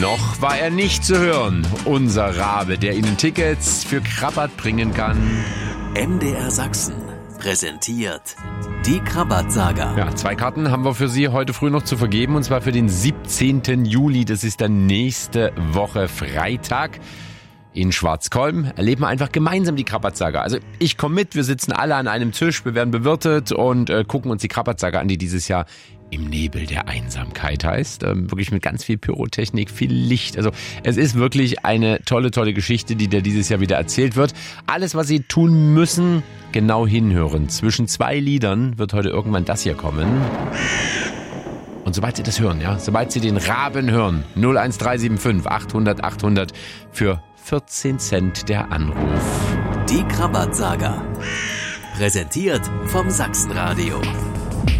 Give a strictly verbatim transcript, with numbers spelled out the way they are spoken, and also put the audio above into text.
Noch war er nicht zu hören. Unser Rabe, der Ihnen Tickets für Krabat bringen kann. M D R Sachsen präsentiert die Krabat-Saga. Ja, zwei Karten haben wir für Sie heute früh noch zu vergeben, und zwar für den siebzehnten Juli. Das ist dann nächste Woche Freitag. In Schwarzkolm erleben wir einfach gemeinsam die Krabat-Saga. Also ich komme mit, wir sitzen alle an einem Tisch, wir werden bewirtet und äh, gucken uns die Krabat-Saga an, die dieses Jahr im Nebel der Einsamkeit heißt. Ähm, wirklich mit ganz viel Pyrotechnik, viel Licht. Also es ist wirklich eine tolle, tolle Geschichte, die da dieses Jahr wieder erzählt wird. Alles, was Sie tun müssen, genau hinhören. Zwischen zwei Liedern wird heute irgendwann das hier kommen. Und sobald Sie das hören, ja, sobald Sie den Raben hören, null eins drei sieben fünf achthundert achthundert für vierzehn Cent der Anruf. Die Krabat-Saga. Präsentiert vom Sachsenradio.